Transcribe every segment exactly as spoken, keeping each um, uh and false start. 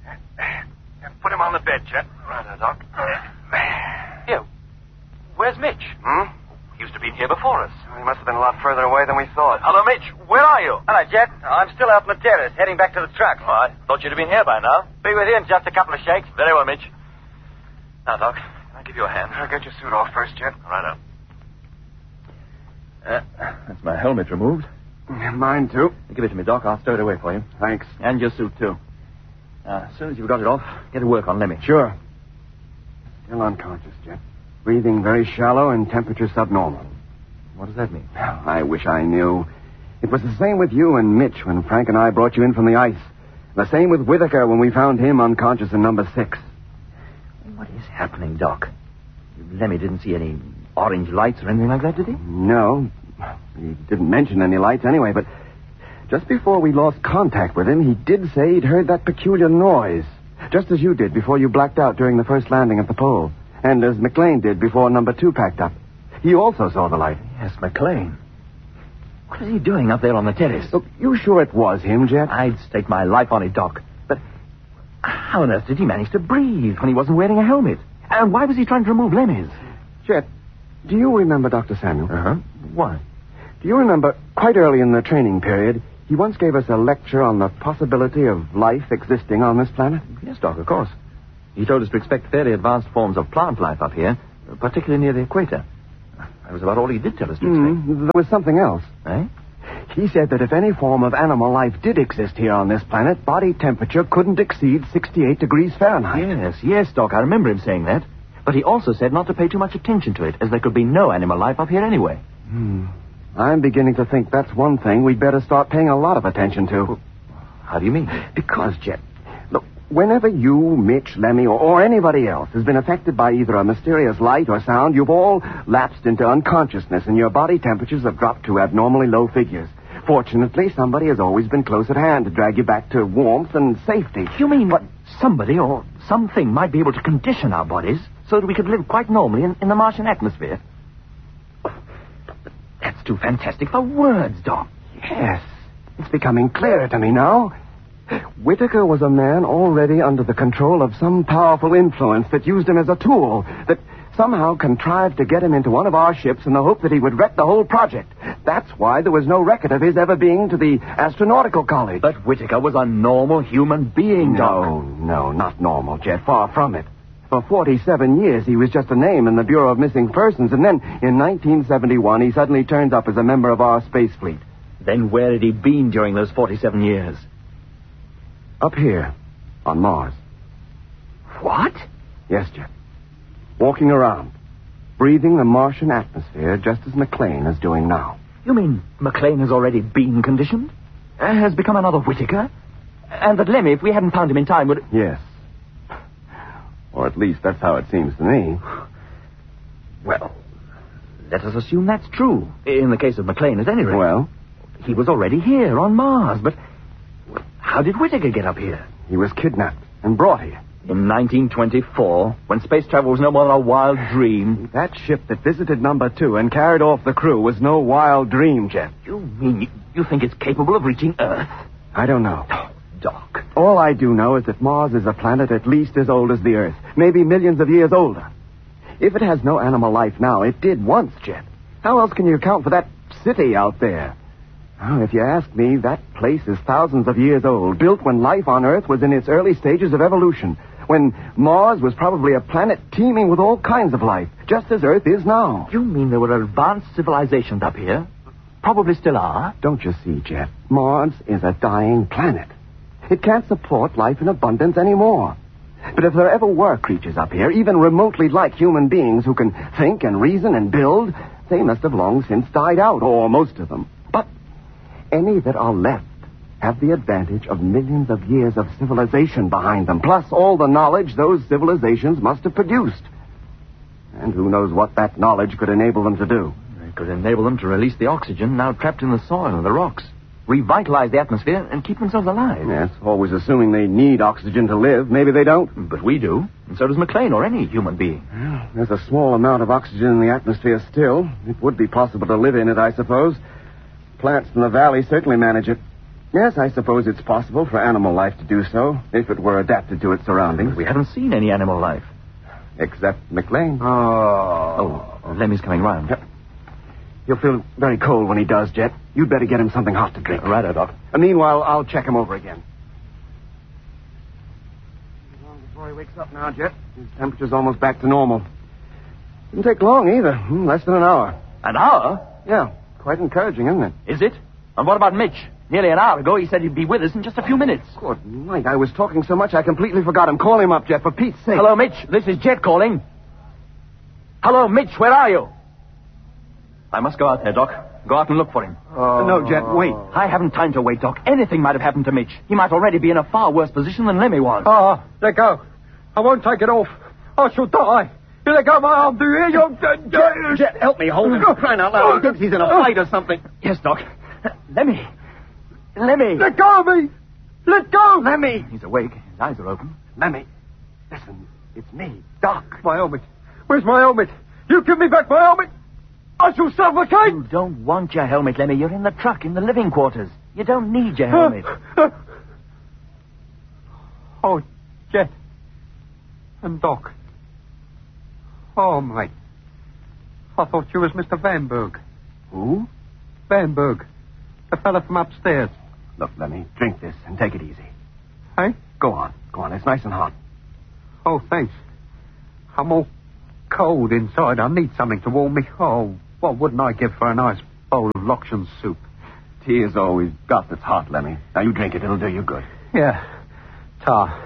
Put him on the bed, Jet. Right, Doc. Man. Here. Where's Mitch? Hmm? He used to be here before us. He must have been a lot further away than we thought. Hello, Mitch. Where are you? Hello, Jet. I'm still out on the terrace, heading back to the truck. Oh, I thought you'd have been here by now. Be with you in just a couple of shakes. Very well, Mitch. Now, Doc, can I give you a hand? I'll get your suit off first, Jet. Right up. Uh, that's my helmet removed. Mine, too. Give it to me, Doc. I'll stow it away for you. Thanks. And your suit, too. Uh, as soon as you've got it off, get to work on Lemmy. Sure. Still unconscious, Jet. Breathing very shallow and temperature subnormal. What does that mean? I wish I knew. It was the same with you and Mitch when Frank and I brought you in from the ice. The same with Whitaker when we found him unconscious in number six. What is happening, Doc? Lemmy didn't see any orange lights or anything like that, did he? No. He didn't mention any lights anyway, but just before we lost contact with him, he did say he'd heard that peculiar noise. Just as you did before you blacked out during the first landing at the pole. And as McLean did before number two packed up. He also saw the light. Yes, McLean. What is he doing up there on the terrace? Look, you sure it was him, Jet? I'd stake my life on it, Doc. But how on earth did he manage to breathe when he wasn't wearing a helmet? And why was he trying to remove Lemmy's? Jet, do you remember Doctor Samuel? Uh-huh. Why? Do you remember, quite early in the training period, he once gave us a lecture on the possibility of life existing on this planet? Yes, Doc, of course. He told us to expect fairly advanced forms of plant life up here, particularly near the equator. That was about all he did tell us to expect. Mm, there was something else. Eh? He said that if any form of animal life did exist here on this planet, body temperature couldn't exceed sixty-eight degrees Fahrenheit. Yes, yes, Doc, I remember him saying that. But he also said not to pay too much attention to it, as there could be no animal life up here anyway. Hmm. I'm beginning to think that's one thing we'd better start paying a lot of attention to. How do you mean? Because, Jet, look, whenever you, Mitch, Lemmy, or, or anybody else has been affected by either a mysterious light or sound, you've all lapsed into unconsciousness and your body temperatures have dropped to abnormally low figures. Fortunately, somebody has always been close at hand to drag you back to warmth and safety. You mean what? Somebody or something might be able to condition our bodies so that we could live quite normally in, in the Martian atmosphere? That's too fantastic for words, Doc. Yes. It's becoming clearer to me now. Whitaker was a man already under the control of some powerful influence that used him as a tool, that somehow contrived to get him into one of our ships in the hope that he would wreck the whole project. That's why there was no record of his ever being to the Astronautical College. But Whitaker was a normal human being, Doc. No, no, not normal, Jet. Far from it. For forty-seven years, he was just a name in the Bureau of Missing Persons, and then, in nineteen seventy-one, he suddenly turns up as a member of our space fleet. Then where had he been during those forty-seven years? Up here, on Mars. What? Yes, Jet. Walking around, breathing the Martian atmosphere just as McLean is doing now. You mean McLean has already been conditioned? Uh, has become another Whitaker? And that Lemmy, if we hadn't found him in time, would... Yes. Or at least that's how it seems to me. Well, let us assume that's true. In the case of McLean, at any rate. Well? He was already here on Mars, but how did Whitaker get up here? He was kidnapped and brought here. In nineteen twenty-four, when space travel was no more than a wild dream. That ship that visited number two and carried off the crew was no wild dream, Jet. You mean you, you think it's capable of reaching Earth? I don't know. Oh, Doc. All I do know is that Mars is a planet at least as old as the Earth, maybe millions of years older. If it has no animal life now, it did once, Jet. How else can you account for that city out there? Oh, if you ask me, that place is thousands of years old, built when life on Earth was in its early stages of evolution, when Mars was probably a planet teeming with all kinds of life, just as Earth is now. You mean there were advanced civilizations up here? Probably still are. Don't you see, Jet? Mars is a dying planet. It can't support life in abundance anymore. But if there ever were creatures up here, even remotely like human beings who can think and reason and build, they must have long since died out, or most of them. But any that are left have the advantage of millions of years of civilization behind them, plus all the knowledge those civilizations must have produced. And who knows what that knowledge could enable them to do. It could enable them to release the oxygen now trapped in the soil and the rocks, revitalize the atmosphere, and keep themselves alive. Yes, always assuming they need oxygen to live. Maybe they don't. But we do, and so does McLean or any human being. Well, there's a small amount of oxygen in the atmosphere still. It would be possible to live in it, I suppose. Plants in the valley certainly manage it. Yes, I suppose it's possible for animal life to do so, if it were adapted to its surroundings. We haven't seen any animal life. Except McLean. Oh, oh Lemmy's coming round. Yep. He'll feel very cold when he does, Jet. You'd better get him something hot to drink. Uh, righto, Doc. And meanwhile, I'll check him over again. Long before he wakes up now, Jet. His temperature's almost back to normal. Didn't take long either. Hmm, less than an hour. An hour? Yeah, quite encouraging, isn't it? Is it? And what about Mitch? Nearly an hour ago, he said he'd be with us in just a few minutes. Good night. I was talking so much I completely forgot him. Call him up, Jet, for Pete's sake. Hello, Mitch. This is Jet calling. Hello, Mitch. Where are you? I must go out there, Doc. Go out and look for him. Oh. No, Jet, wait. I haven't time to wait, Doc. Anything might have happened to Mitch. He might already be in a far worse position than Lemmy was. Ah, uh, let go. I won't take it off. I shall die. You let go of my arm, do you? You're... Jet, Jet, help me. Hold him. Go crying out loud. He thinks he's in a fight or something. Yes, Doc. Lemmy. Lemmy. Let go of me. Let go. Lemmy. He's awake. His eyes are open. Lemmy. Listen, it's me, Doc. My helmet. Where's my helmet? You give me back my helmet. I shall suffocate. You don't want your helmet, Lemmy. You're in the truck, in the living quarters. You don't need your helmet. Uh, uh, oh, Jet. And Doc. Oh, mate. I thought you was Mister Vanberg. Who? Vanberg. The fella from upstairs. Look, Lemmy, drink this and take it easy. Hey? Go on. Go on. It's nice and hot. Oh, thanks. I'm all cold inside. I need something to warm me. Oh, what wouldn't I give for a nice bowl of Lokshan soup? Tea is always got that's hot, Lemmy. Now you drink it. It'll do you good. Yeah. Tar.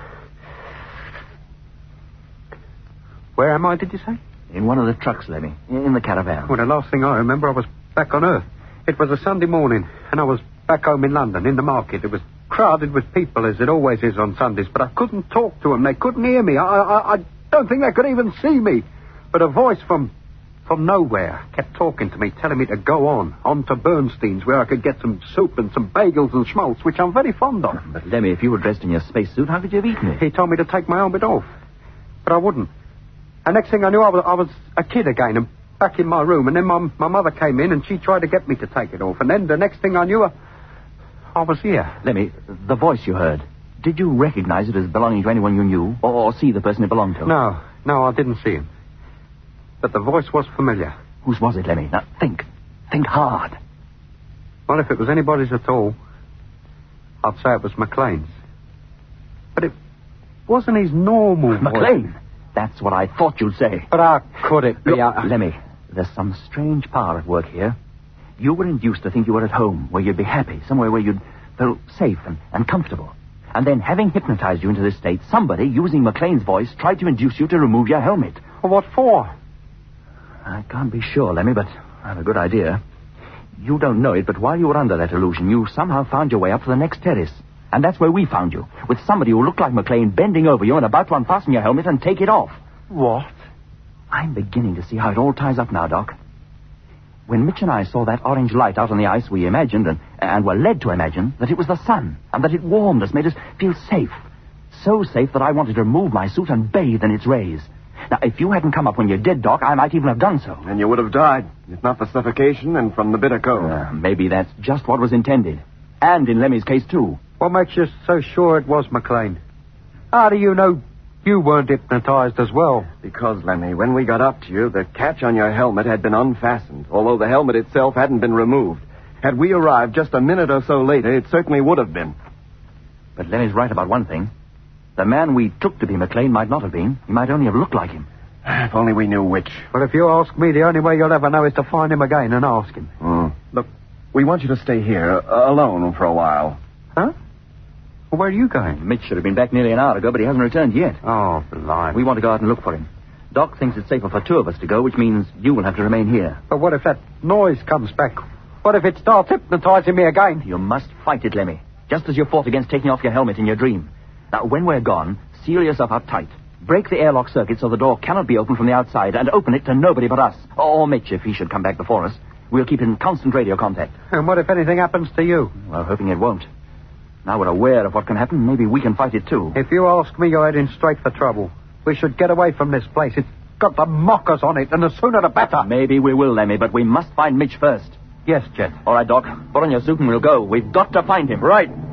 Where am I, did you say? In one of the trucks, Lemmy. In the caravan. Well, the last thing I remember, I was back on Earth. It was a Sunday morning, and I was back home in London, in the market. It was crowded with people, as it always is on Sundays, but I couldn't talk to them. They couldn't hear me. I, I, I don't think they could even see me. But a voice from from nowhere kept talking to me, telling me to go on, on to Bernstein's, where I could get some soup and some bagels and schmaltz, which I'm very fond of. But, Lemmy, if you were dressed in your spacesuit, how could you have eaten it? He told me to take my helmet off, but I wouldn't. And next thing I knew, I was, I was a kid again, and back in my room, and then my, my mother came in, and she tried to get me to take it off, and then the next thing I knew, I, I was here. Lemmy, the voice you heard, did you recognize it as belonging to anyone you knew, or, or see the person it belonged to? No, no, I didn't see him. But the voice was familiar. Whose was it, Lemmy? Now, think. Think hard. Well, if it was anybody's at all, I'd say it was McLean's. But it wasn't his normal voice. McLean? That's what I thought you'd say. But how could it be? Look, I... Lemmy, there's some strange power at work here. You were induced to think you were at home, where you'd be happy, somewhere where you'd feel safe and, and comfortable. And then, having hypnotized you into this state, somebody, using McLean's voice, tried to induce you to remove your helmet. Well, what for? I can't be sure, Lemmy, but I have a good idea. You don't know it, but while you were under that illusion, you somehow found your way up to the next terrace. And that's where we found you, with somebody who looked like McLean bending over you and about to unfasten your helmet and take it off. What? I'm beginning to see how it all ties up now, Doc. When Mitch and I saw that orange light out on the ice, we imagined, and, and were led to imagine, that it was the sun, and that it warmed us, made us feel safe. So safe that I wanted to remove my suit and bathe in its rays. Now, if you hadn't come up when you did, Doc, I might even have done so. And you would have died, if not for suffocation and from the bitter cold. Uh, maybe that's just what was intended. And in Lemmy's case, too. What makes you so sure it was McLean? How do you know you weren't hypnotized as well? Because, Lemmy, when we got up to you, the catch on your helmet had been unfastened, although the helmet itself hadn't been removed. Had we arrived just a minute or so later, it certainly would have been. But Lemmy's right about one thing. The man we took to be McLean might not have been. He might only have looked like him. If only we knew which. Well, if you ask me, the only way you'll ever know is to find him again and ask him. Mm. Look, we want you to stay here, uh, alone for a while. Huh? Well, where are you going? Mitch should have been back nearly an hour ago, but he hasn't returned yet. Oh, blimey. We want to go out and look for him. Doc thinks it's safer for two of us to go, which means you will have to remain here. But what if that noise comes back? What if it starts hypnotizing me again? You must fight it, Lemmy. Just as you fought against taking off your helmet in your dream. Now, when we're gone, seal yourself up tight. Break the airlock circuit so the door cannot be opened from the outside, and open it to nobody but us. Or Mitch, if he should come back before us. We'll keep in constant radio contact. And what if anything happens to you? Well, hoping it won't. Now we're aware of what can happen, maybe we can fight it too. If you ask me, you're heading straight for trouble. We should get away from this place. It's got the mockers on it, and the sooner the better. Maybe we will, Lemmy, but we must find Mitch first. Yes, Chet. All right, Doc. Put on your suit and we'll go. We've got to find him. Right.